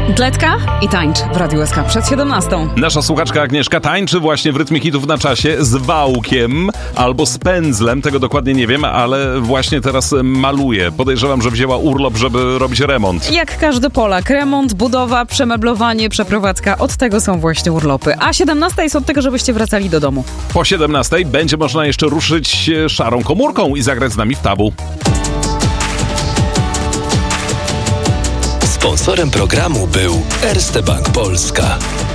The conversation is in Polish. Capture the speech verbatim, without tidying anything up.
Dletka i tańcz w Radiu S K przed siedemnastą. Nasza słuchaczka Agnieszka tańczy właśnie w rytmie hitów na czasie z wałkiem albo z pędzlem, tego dokładnie nie wiem, ale właśnie teraz maluje. Podejrzewam, że wzięła urlop, żeby robić remont. Jak każdy Polak, remont, budowa, przemeblowanie, przeprowadzka, od tego są właśnie urlopy. A siedemnasta jest od tego, żebyście wracali do domu. Po siedemnastej będzie można jeszcze ruszyć szarą komórką i zagrać z nami w tabu. Sponsorem programu był Erste Bank Polska.